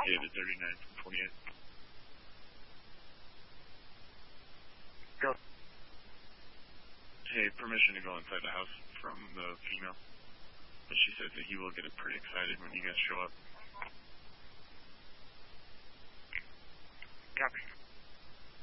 David 39 from 28. Go. Hey, permission to go inside the house from the female. But she says that he will get pretty excited when you guys show up.